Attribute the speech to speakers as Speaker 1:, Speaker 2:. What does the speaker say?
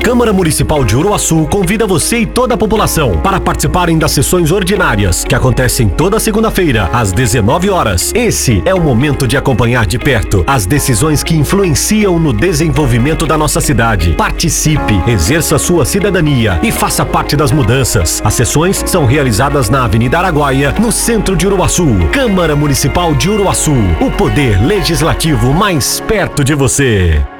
Speaker 1: Câmara Municipal de Uruaçu convida você e toda a população para participarem das sessões ordinárias, que acontecem toda segunda-feira, às 19 horas. Esse é o momento de acompanhar de perto as decisões que influenciam no desenvolvimento da nossa cidade. Participe, exerça sua cidadania e faça parte das mudanças. As sessões são realizadas na Avenida Araguaia, no centro de Uruaçu. Câmara Municipal de Uruaçu, o poder legislativo mais perto de você.